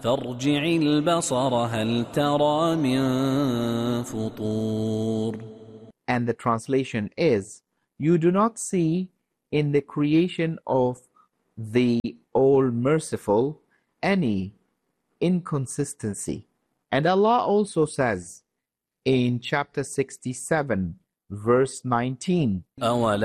فارجع البصر هل ترى من فطور. And the translation is, you do not see in the creation of the All-Merciful any inconsistency. And Allah also says in chapter 67, verse 19,